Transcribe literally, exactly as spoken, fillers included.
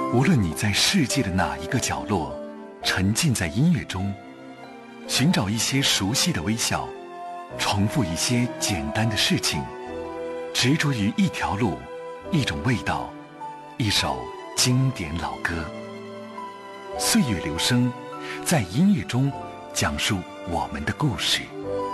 无论你在世界的哪一个角落，沉浸在音乐中，寻找一些熟悉的微笑，重复一些简单的事情，执着于一条路，一种味道，一首经典老歌。岁月留声，在音乐中讲述我们的故事。